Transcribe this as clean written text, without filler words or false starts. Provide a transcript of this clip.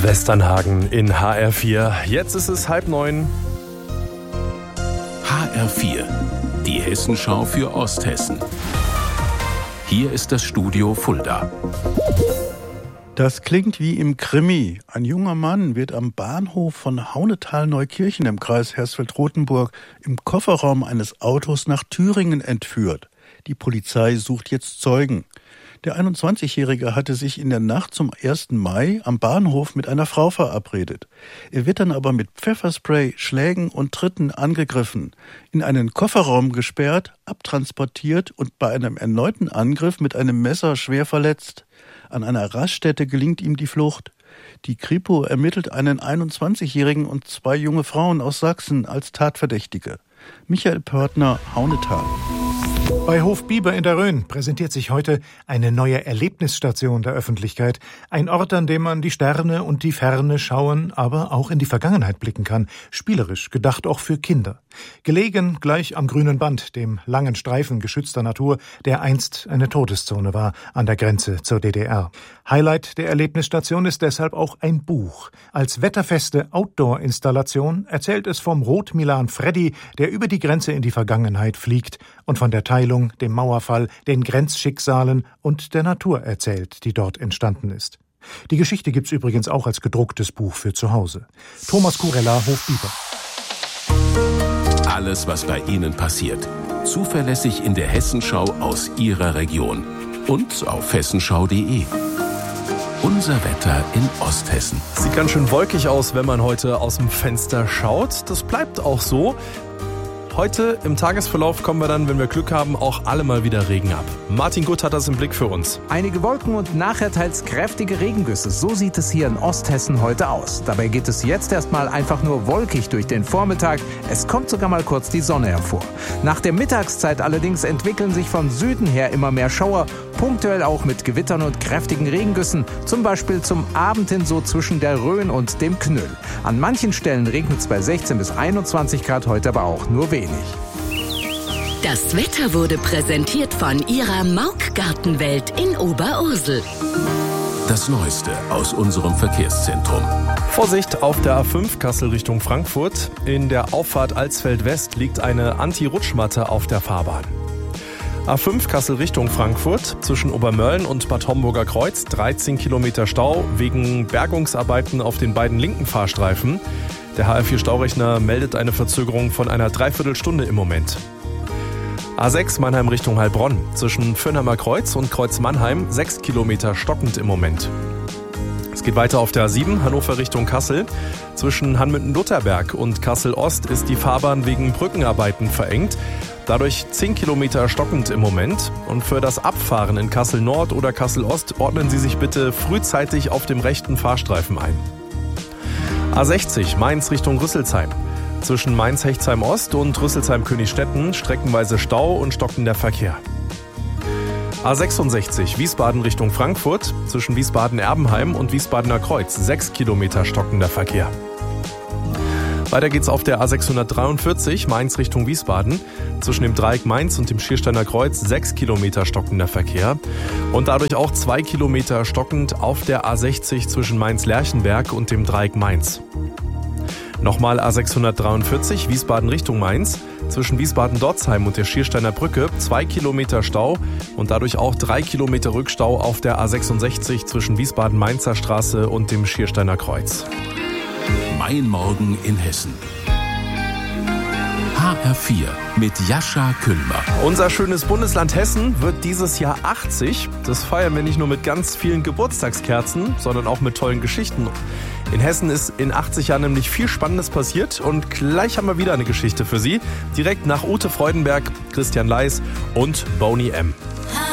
Westernhagen in HR4. Jetzt ist es 8:30. HR4, die Hessenschau für Osthessen. Hier ist das Studio Fulda. Das klingt wie im Krimi. Ein junger Mann wird am Bahnhof von Haunetal-Neukirchen im Kreis Hersfeld-Rotenburg im Kofferraum eines Autos nach Thüringen entführt. Die Polizei sucht jetzt Zeugen. Der 21-Jährige hatte sich in der Nacht zum 1. Mai am Bahnhof mit einer Frau verabredet. Er wird dann aber mit Pfefferspray, Schlägen und Tritten angegriffen, in einen Kofferraum gesperrt, abtransportiert und bei einem erneuten Angriff mit einem Messer schwer verletzt. An einer Raststätte gelingt ihm die Flucht. Die Kripo ermittelt einen 21-Jährigen und 2 junge Frauen aus Sachsen als Tatverdächtige. Michael Pörtner, Haunetal. Bei Hof Bieber in der Rhön präsentiert sich heute eine neue Erlebnisstation der Öffentlichkeit. Ein Ort, an dem man die Sterne und die Ferne schauen, aber auch in die Vergangenheit blicken kann. Spielerisch, gedacht auch für Kinder. Gelegen gleich am grünen Band, dem langen Streifen geschützter Natur, der einst eine Todeszone war, an der Grenze zur DDR. Highlight der Erlebnisstation ist deshalb auch ein Buch. Als wetterfeste Outdoor-Installation erzählt es vom Rotmilan Freddy, der über die Grenze in die Vergangenheit fliegt und von der Teilung, dem Mauerfall, den Grenzschicksalen und der Natur erzählt, die dort entstanden ist. Die Geschichte gibt's übrigens auch als gedrucktes Buch für zu Hause. Thomas Kurella, Hof Bieber. Alles, was bei Ihnen passiert. Zuverlässig in der Hessenschau aus Ihrer Region. Und auf hessenschau.de. Unser Wetter in Osthessen. Sieht ganz schön wolkig aus, wenn man heute aus dem Fenster schaut. Das bleibt auch so. Heute im Tagesverlauf kommen wir dann, wenn wir Glück haben, auch alle mal wieder Regen ab. Martin Gutt hat das im Blick für uns. Einige Wolken und nachher teils kräftige Regengüsse. So sieht es hier in Osthessen heute aus. Dabei geht es jetzt erstmal einfach nur wolkig durch den Vormittag. Es kommt sogar mal kurz die Sonne hervor. Nach der Mittagszeit allerdings entwickeln sich von Süden her immer mehr Schauer. Punktuell auch mit Gewittern und kräftigen Regengüssen. Zum Beispiel zum Abend hin so zwischen der Rhön und dem Knüll. An manchen Stellen regnet es bei 16 bis 21 Grad, heute aber auch nur wenig. Das Wetter wurde präsentiert von Ihrer Mauk-Gartenwelt in Oberursel. Das Neueste aus unserem Verkehrszentrum. Vorsicht auf der A5 Kassel Richtung Frankfurt. In der Auffahrt Alsfeld West liegt eine Anti-Rutschmatte auf der Fahrbahn. A5 Kassel Richtung Frankfurt, zwischen Obermörlen und Bad Homburger Kreuz, 13 Kilometer Stau wegen Bergungsarbeiten auf den beiden linken Fahrstreifen. Der HR4-Staurechner meldet eine Verzögerung von einer Dreiviertelstunde im Moment. A6 Mannheim Richtung Heilbronn, zwischen Fürnheimer Kreuz und Kreuz Mannheim, 6 Kilometer stockend im Moment. Es geht weiter auf der A7 Hannover Richtung Kassel. Zwischen Hanmünden-Lutherberg und Kassel-Ost ist die Fahrbahn wegen Brückenarbeiten verengt. Dadurch 10 Kilometer stockend im Moment. Und für das Abfahren in Kassel-Nord oder Kassel-Ost ordnen Sie sich bitte frühzeitig auf dem rechten Fahrstreifen ein. A60 Mainz Richtung Rüsselsheim. Zwischen Mainz-Hechtsheim-Ost und Rüsselsheim-Königstetten streckenweise Stau und stockender Verkehr. A66 Wiesbaden Richtung Frankfurt. Zwischen Wiesbaden-Erbenheim und Wiesbadener Kreuz 6 Kilometer stockender Verkehr. Weiter geht's auf der A643 Mainz Richtung Wiesbaden. Zwischen dem Dreieck Mainz und dem Schiersteiner Kreuz 6 Kilometer stockender Verkehr. Und dadurch auch 2 Kilometer stockend auf der A60 zwischen Mainz-Lerchenberg und dem Dreieck Mainz. Nochmal A643 Wiesbaden Richtung Mainz. Zwischen Wiesbaden-Dorzheim und der Schiersteiner Brücke 2 Kilometer Stau und dadurch auch 3 Kilometer Rückstau auf der A66 zwischen Wiesbaden-Mainzer Straße und dem Schiersteiner Kreuz. Mein Morgen in Hessen. HR4 mit Jascha Kühlmer. Unser schönes Bundesland Hessen wird dieses Jahr 80. Das feiern wir nicht nur mit ganz vielen Geburtstagskerzen, sondern auch mit tollen Geschichten. In Hessen ist in 80 Jahren nämlich viel Spannendes passiert und gleich haben wir wieder eine Geschichte für Sie. Direkt nach Ute Freudenberg, Christian Leis und Boney M.